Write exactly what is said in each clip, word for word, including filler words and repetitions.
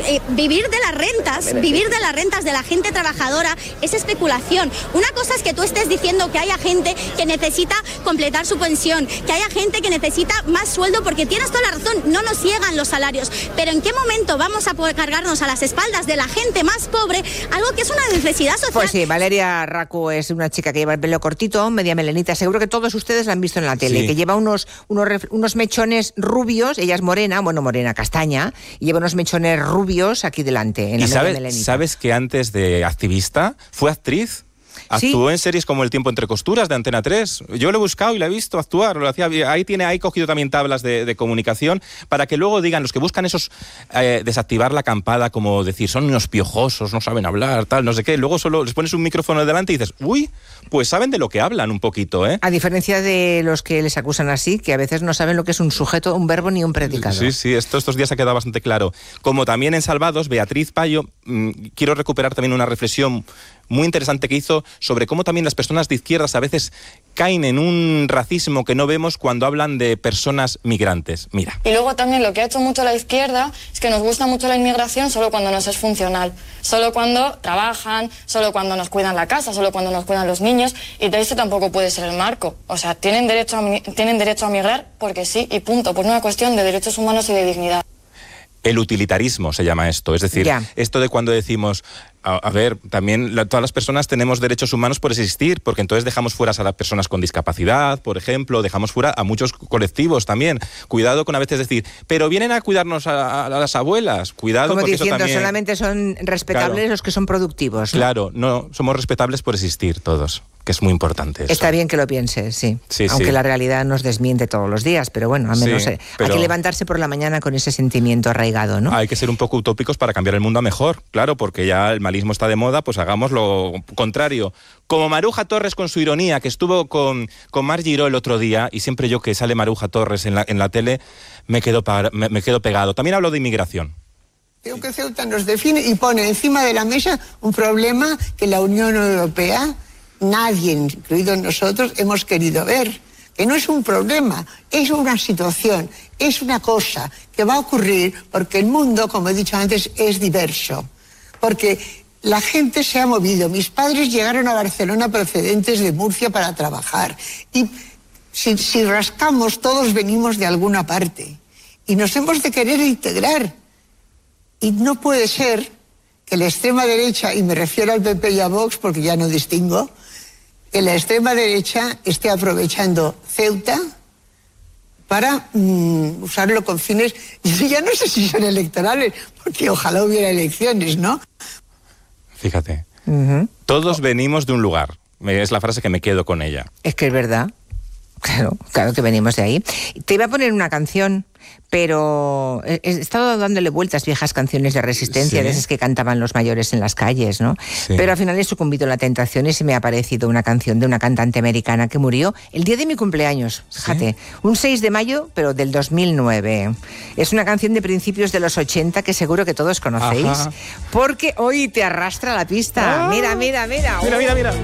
eh, vivir de las rentas, vivir de las rentas de la gente trabajadora es especulación. Una cosa es que tú estés diciendo que haya gente que necesita completar su pensión, que haya gente que necesita más sueldo, porque tienes toda la razón, no nos llegan los salarios, pero ¿en qué momento vamos a poder cargarnos a las espaldas de la gente más pobre algo que es una necesidad social? Pues sí, Valeria Racu es una chica que lleva el pelo cortito, media melenita, seguro que todos ustedes la han visto en la tele, sí. Que lleva unos, unos, unos mechones rubios, ella es morena, bueno, morena, castaña, y lleva unos mechones rubios aquí delante, en la ¿Y media sabes, melenita. sabes que antes de activista fue actriz? Actuó ¿Sí? en series como El tiempo entre costuras de Antena tres. Yo lo he buscado y la he visto actuar. Lo hacía, ahí tiene, ahí cogido también tablas de, de comunicación para que luego digan los que buscan esos eh, desactivar la acampada, como decir son unos piojosos, no saben hablar, tal, no sé qué. Luego solo les pones un micrófono delante y dices, uy, pues saben de lo que hablan un poquito, ¿eh? A diferencia de los que les acusan así, que a veces no saben lo que es un sujeto, un verbo ni un predicado. Sí, sí, esto estos días ha quedado bastante claro. Como también en Salvados, Beatriz Payo, mmm, quiero recuperar también una reflexión muy interesante que hizo sobre cómo también las personas de izquierdas a veces caen en un racismo que no vemos cuando hablan de personas migrantes. Mira. Y luego también lo que ha hecho mucho la izquierda es que nos gusta mucho la inmigración solo cuando nos es funcional, solo cuando trabajan, solo cuando nos cuidan la casa, solo cuando nos cuidan los niños, y de eso tampoco puede ser el marco. O sea, tienen derecho a, tienen derecho a migrar porque sí y punto, por una cuestión de derechos humanos y de dignidad. El utilitarismo se llama esto, es decir, yeah. esto de cuando decimos, a, a ver, también la, todas las personas tenemos derechos humanos por existir, porque entonces dejamos fuera a las personas con discapacidad, por ejemplo, dejamos fuera a muchos colectivos también. Cuidado con a veces decir, pero vienen a cuidarnos a, a, a las abuelas, cuidado. Como porque diciendo, eso también... solamente son respetables claro. los que son productivos, ¿no? Claro, no, somos respetables por existir todos, que es muy importante eso. Está bien que lo pienses, sí, sí aunque sí. la realidad nos desmiente todos los días, pero bueno, al menos sí, eh, pero... hay que levantarse por la mañana con ese sentimiento arraigado, ¿no? Hay que ser un poco utópicos para cambiar el mundo a mejor, claro, porque ya el malismo está de moda, pues hagamos lo contrario. Como Maruja Torres con su ironía, que estuvo con, con Mar Giró el otro día, y siempre yo que sale Maruja Torres en la, en la tele, me quedo, me, me quedo pegado. También hablo de inmigración. Creo que Ceuta nos define y pone encima de la mesa un problema que la Unión Europea, nadie, incluidos nosotros, hemos querido ver. Que no es un problema, es una situación, es una cosa que va a ocurrir porque el mundo, como he dicho antes, es diverso. Porque la gente se ha movido. Mis padres llegaron a Barcelona procedentes de Murcia para trabajar. Y si, si rascamos, todos venimos de alguna parte. Y nos hemos de querer integrar. Y no puede ser que la extrema derecha, y me refiero al P P y a Vox porque ya no distingo, que la extrema derecha esté aprovechando Ceuta para mm, usarlo con fines, yo ya no sé si son electorales, porque ojalá hubiera elecciones, ¿no? Fíjate, uh-huh. todos venimos de un lugar, es la frase que me quedo con ella. Es que es verdad, claro, claro que venimos de ahí. Te iba a poner una canción, pero he estado dándole vueltas viejas canciones de resistencia, sí. de esas que cantaban los mayores en las calles, ¿no? Sí. Pero al final he sucumbido a la tentación y se me ha aparecido una canción de una cantante americana que murió el día de mi cumpleaños, fíjate, ¿sí? Un seis de mayo, pero del dos mil nueve. Es una canción de principios de los ochenta que seguro que todos conocéis, Ajá. porque hoy te arrastra la pista. Ah. Mira, mira, mira. Mira, mira, mira.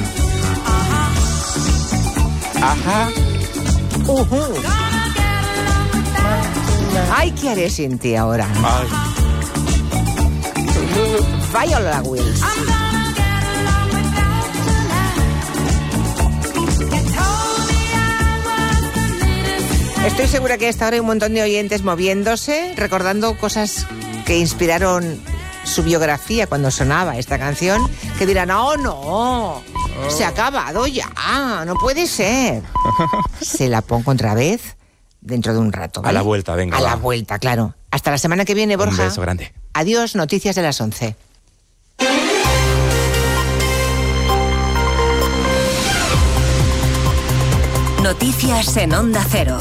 Ajá. Uh-huh. Ay, ¿qué haré sin ti ahora? Ay. Viola Wills. Estoy segura que a esta hora hay un montón de oyentes moviéndose, recordando cosas que inspiraron su biografía cuando sonaba esta canción, que dirán, oh no, oh. se ha acabado ya, no puede ser. Se la pongo otra vez dentro de un rato, ¿vale? A la vuelta, venga. A va. la vuelta, claro. Hasta la semana que viene, Borja. Un beso grande. Adiós, noticias de las once. Noticias en Onda Cero.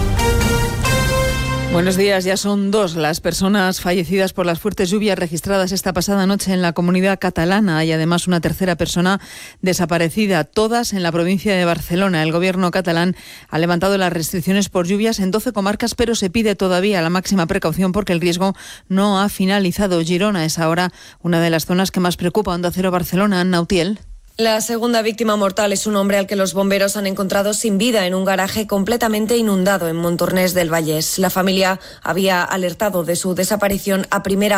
Buenos días, ya son dos las personas fallecidas por las fuertes lluvias registradas esta pasada noche en la comunidad catalana y además una tercera persona desaparecida, todas en la provincia de Barcelona. El gobierno catalán ha levantado las restricciones por lluvias en doce comarcas, pero se pide todavía la máxima precaución porque el riesgo no ha finalizado. Girona es ahora una de las zonas que más preocupa. Onda Cero Barcelona, Anna Utiel. La segunda víctima mortal es un hombre al que los bomberos han encontrado sin vida en un garaje completamente inundado en Montornès del Vallès. La familia había alertado de su desaparición a primera